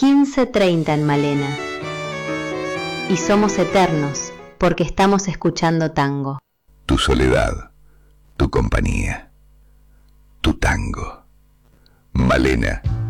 15:30 en Malena. Y somos eternos porque estamos escuchando tango. Tu soledad, tu compañía, tu tango. Malena.